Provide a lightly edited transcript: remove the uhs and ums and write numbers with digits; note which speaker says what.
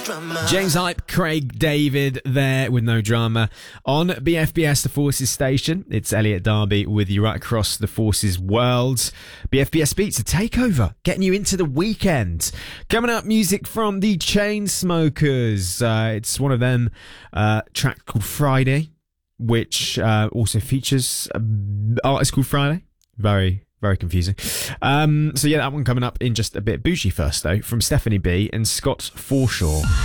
Speaker 1: James Hype, Craig David there with No Drama on BFBS, the Forces station. It's Elliot Darby with you right across the Forces world. BFBS Beats, a takeover, getting you into the weekend. Coming up, music from the Chainsmokers. It's one of them, track called Friday, which also features an artist called Friday. Very confusing. So yeah, that one coming up in just a bit. Bougie first though, from Stephanie B and Scott Forshaw.